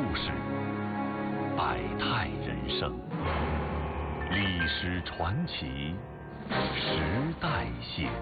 事，百态人生，历史传奇，时代写